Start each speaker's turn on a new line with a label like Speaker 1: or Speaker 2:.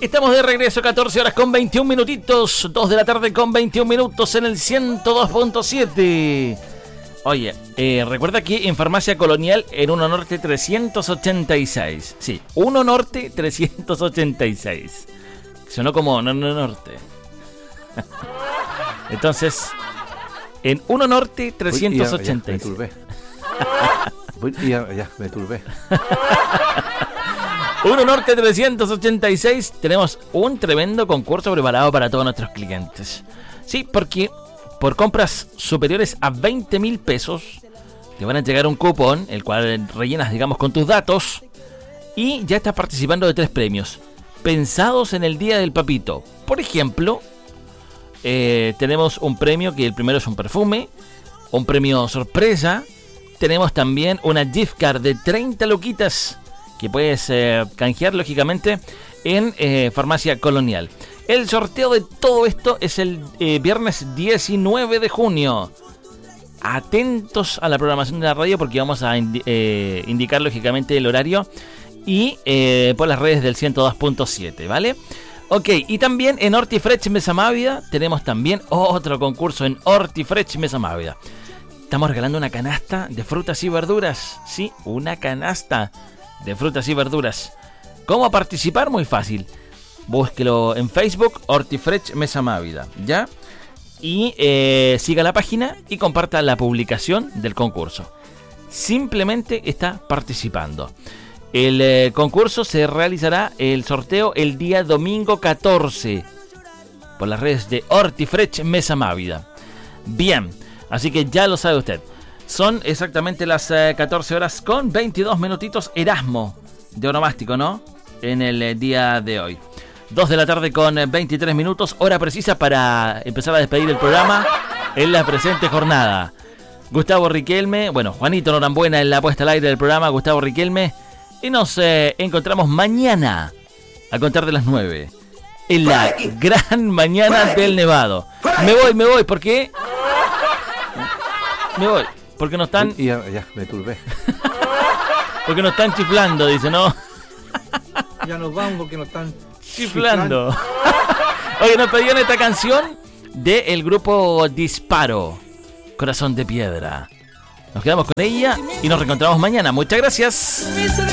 Speaker 1: Estamos de regreso, 14 horas con 21 minutitos, 2 de la tarde con 21 minutos en el 102.7. Oye, recuerda que en Farmacia Colonial en 1 Norte 386. Sí, 1 Norte 386. Sonó como no Norte. Entonces, en 1 Norte 386.
Speaker 2: Ya me turbé.
Speaker 1: 1 Norte 386, tenemos un tremendo concurso preparado para todos nuestros clientes. Sí, porque por compras superiores a 20.000 pesos te van a entregar un cupón, el cual rellenas, digamos, con tus datos, y ya estás participando de 3 premios pensados en el Día del Papito. Por ejemplo, tenemos un premio que el primero es un perfume, un premio sorpresa. Tenemos también una gift card de 30 luquitas que puedes canjear, lógicamente, en Farmacia Colonial. El sorteo de todo esto es el viernes 19 de junio. Atentos a la programación de la radio porque vamos a indicar, lógicamente, el horario y por las redes del 102.7, ¿vale? Ok, y también en Hortifresh Mesa Mávida tenemos también otro concurso en Hortifresh Mesa Mávida. Estamos regalando una canasta de frutas y verduras. Sí, una canasta de frutas y verduras. ¿Cómo participar? Muy fácil. Búsquelo en Facebook, Hortifresh Mesa Mávida, ¿ya? Y siga la página y comparta la publicación del concurso. Simplemente está participando. El concurso se realizará el sorteo el día domingo 14 por las redes de Hortifresh Mesa Mávida. Bien, así que ya lo sabe usted. Son exactamente las 14 horas con 22 minutitos. Erasmo de onomástico, ¿no? En el día de hoy. 2 de la tarde con 23 minutos. Hora precisa para empezar a despedir el programa en la presente jornada. Gustavo Riquelme, bueno, Juanito Norambuena en la puesta al aire del programa. Gustavo Riquelme. Y nos encontramos mañana a contar de las 9. En la gran mañana del Nevado. Me voy, ¿por qué? Me voy. Porque no están...
Speaker 2: Ya me turbé.
Speaker 1: Porque no están chiflando, dice, ¿no?
Speaker 2: Ya nos vamos porque nos están
Speaker 1: chiflando. Oye, nos pedían esta canción del grupo Disparo, Corazón de Piedra. Nos quedamos con ella y nos reencontramos mañana. Muchas gracias.